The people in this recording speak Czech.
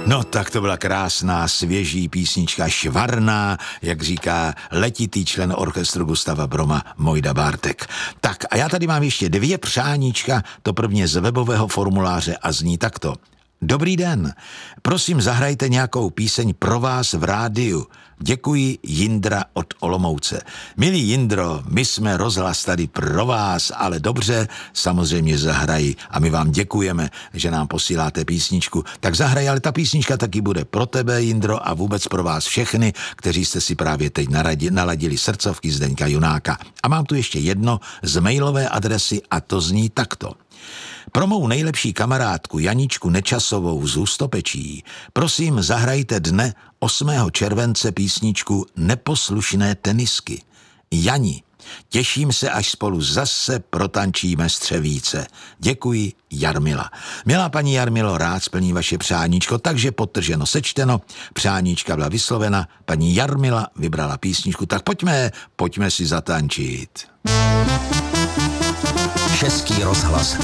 No tak to byla krásná, svěží písnička, švarná, jak říká letitý člen orchestru Gustava Broma Mojda Bártek. Tak a já tady mám ještě 2 přáníčka, to prvně z webového formuláře a zní takto. Dobrý den, prosím zahrajte nějakou píseň pro vás v rádiu. Děkuji, Jindra od Olomouce. Milý Jindro, my jsme rozhlas tady pro vás, ale dobře, samozřejmě zahrají a my vám děkujeme, že nám posíláte písničku. Tak zahraj, ale ta písnička taky bude pro tebe, Jindro, a vůbec pro vás všechny, kteří jste si právě teď naladili srdcovky Zdeňka Junáka. A mám tu ještě jedno z mailové adresy a to zní takto. Pro mou nejlepší kamarádku Janičku Nečasovou z Hustopečí prosím zahrajte dne 8. července písničku Neposlušné tenisky. Jani, těším se, až spolu zase protančíme střevíce. Děkuji, Jarmila. Milá paní Jarmilo, rád splní vaše přáníčko, takže podtrženo sečteno, přáníčka byla vyslovena, paní Jarmila vybrala písničku, tak pojďme si zatančit. Český rozhlas